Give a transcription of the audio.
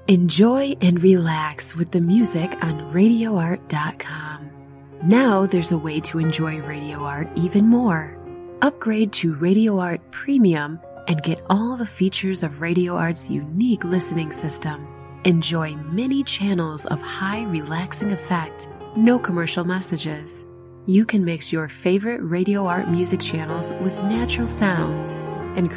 Enjoy and relax with the music on RadioArt.com. Now there's a way to enjoy Radio Art even more. Upgrade to Radio Art Premium and get all the features of Radio Art's unique listening system. Enjoy many channels of high relaxing effect, no commercial messages. You can mix your favorite Radio Art music channels with natural sounds.